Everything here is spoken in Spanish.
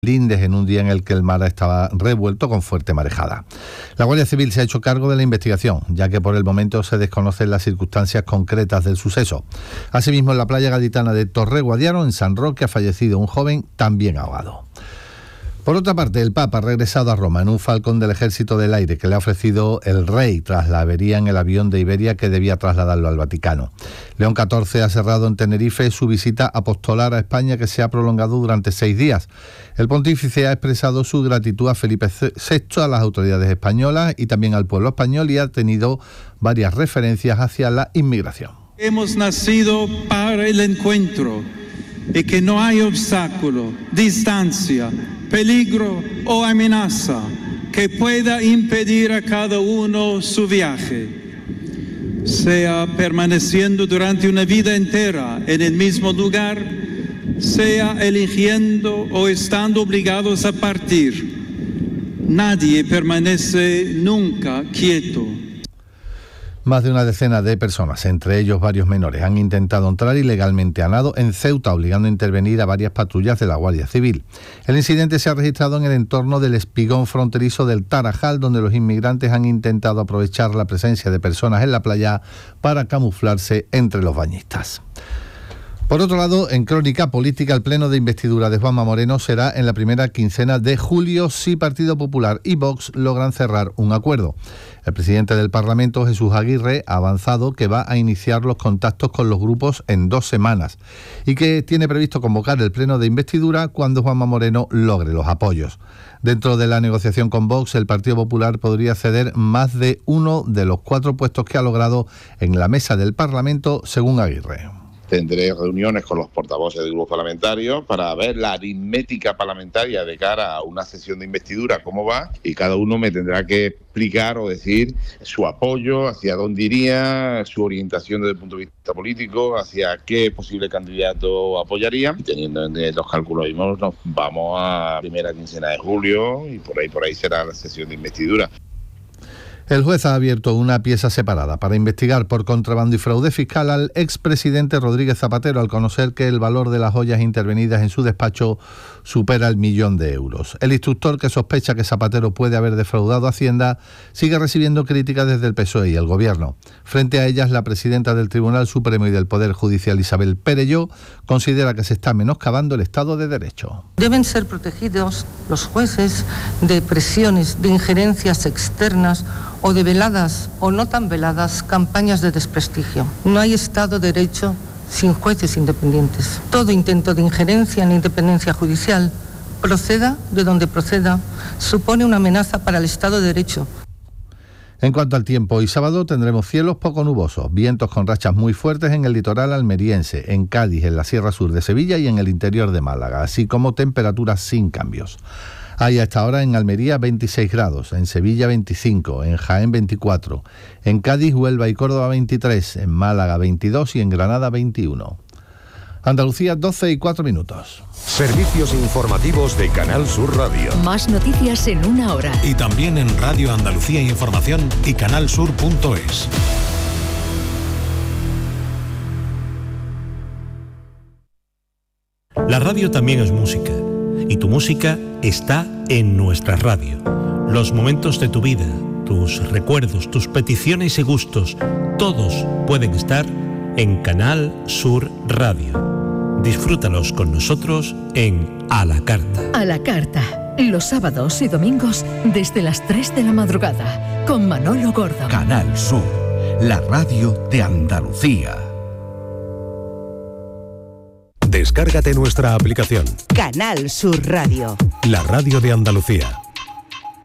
lindes en un día en el que el mar estaba revuelto con fuerte marejada. La Guardia Civil se ha hecho cargo de la investigación, ya que por el momento se desconocen las circunstancias concretas del suceso. Asimismo, en la playa gaditana de Torreguadiaro, en San Roque, ha fallecido un joven también ahogado. Por otra parte, el Papa ha regresado a Roma en un Falcón del Ejército del Aire que le ha ofrecido el Rey tras la avería en el avión de Iberia que debía trasladarlo al Vaticano. León XIV ha cerrado en Tenerife su visita apostolar a España, que se ha prolongado durante 6 días. El pontífice ha expresado su gratitud a Felipe VI, a las autoridades españolas y también al pueblo español, y ha tenido varias referencias hacia la inmigración. Hemos nacido para el encuentro y que no hay obstáculo, distancia, peligro o amenaza que pueda impedir a cada uno su viaje, sea permaneciendo durante una vida entera en el mismo lugar, sea eligiendo o estando obligados a partir. Nadie permanece nunca quieto. Más de una decena de personas, entre ellos varios menores, han intentado entrar ilegalmente a nado en Ceuta, obligando a intervenir a varias patrullas de la Guardia Civil. El incidente se ha registrado en el entorno del espigón fronterizo del Tarajal, donde los inmigrantes han intentado aprovechar la presencia de personas en la playa para camuflarse entre los bañistas. Por otro lado, en crónica política, el pleno de investidura de Juanma Moreno será en la primera quincena de julio si Partido Popular y Vox logran cerrar un acuerdo. El presidente del Parlamento, Jesús Aguirre, ha avanzado que va a iniciar los contactos con los grupos en 2 semanas y que tiene previsto convocar el pleno de investidura cuando Juanma Moreno logre los apoyos. Dentro de la negociación con Vox, el Partido Popular podría ceder más de uno de los 4 puestos que ha logrado en la mesa del Parlamento, según Aguirre. Tendré reuniones con los portavoces de grupos parlamentarios para ver la aritmética parlamentaria de cara a una sesión de investidura, cómo va, y cada uno me tendrá que explicar o decir su apoyo, hacia dónde iría, su orientación desde el punto de vista político, hacia qué posible candidato apoyaría. Teniendo en los cálculos, nos vamos a primera quincena de julio y por ahí será la sesión de investidura. El juez ha abierto una pieza separada para investigar por contrabando y fraude fiscal al expresidente Rodríguez Zapatero, al conocer que el valor de las joyas intervenidas en su despacho supera el 1.000.000 de euros. El instructor, que sospecha que Zapatero puede haber defraudado a Hacienda, sigue recibiendo críticas desde el PSOE y el Gobierno. Frente a ellas, la presidenta del Tribunal Supremo y del Poder Judicial, Isabel Perelló, considera que se está menoscabando el Estado de Derecho. Deben ser protegidos los jueces de presiones, de injerencias externas o de veladas o no tan veladas campañas de desprestigio. No hay Estado de Derecho sin jueces independientes. Todo intento de injerencia en la independencia judicial, proceda de donde proceda, supone una amenaza para el Estado de Derecho. En cuanto al tiempo, hoy sábado tendremos cielos poco nubosos, vientos con rachas muy fuertes en el litoral almeriense, en Cádiz, en la Sierra Sur de Sevilla y en el interior de Málaga, así como temperaturas sin cambios. Hay a esta hora en Almería 26 grados, en Sevilla 25, en Jaén 24, en Cádiz, Huelva y Córdoba 23, en Málaga 22 y en Granada 21. Andalucía, 12:04. Servicios informativos de Canal Sur Radio. Más noticias en 1 hora. Y también en Radio Andalucía Información y canalsur.es. La radio también es música. Y tu música está en nuestra radio. Los momentos de tu vida, tus recuerdos, tus peticiones y gustos, todos pueden estar en Canal Sur Radio. Disfrútalos con nosotros en A la Carta. A la Carta, los sábados y domingos desde las 3 de la madrugada, con Manolo Gordo. Canal Sur, la radio de Andalucía. Descárgate nuestra aplicación. Canal Sur Radio. La radio de Andalucía.